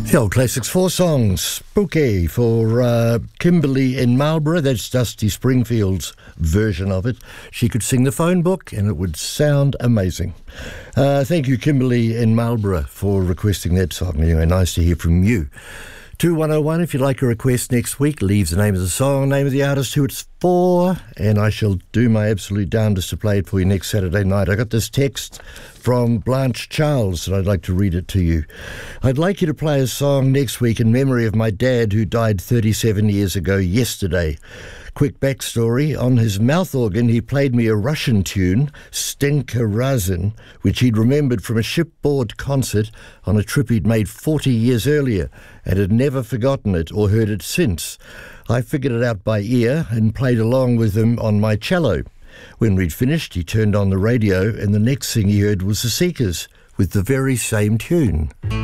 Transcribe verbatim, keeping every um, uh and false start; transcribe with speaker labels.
Speaker 1: The old classics, four songs. Spooky for uh, Kimberly in Marlborough. That's Dusty Springfield's version of it. She could sing the phone book and it would sound amazing. Uh, thank you, Kimberly in Marlborough, for requesting that song. Anyway, nice to hear from you. two one oh one, if you'd like a request next week, leave the name of the song, name of the artist, who it's for, and I shall do my absolute darndest to play it for you next Saturday night. I got this text from Blanche Charles, and I'd like to read it to you. I'd like you to play a song next week in memory of my dad, who died thirty-seven years ago yesterday. Quick backstory, on his mouth organ he played me a Russian tune, Stenka Razin, which he'd remembered from a shipboard concert on a trip he'd made forty years earlier, and had never forgotten it or heard it since. I figured it out by ear and played along with him on my cello. When we'd finished, he turned on the radio, and the next thing he heard was the Seekers with the very same tune.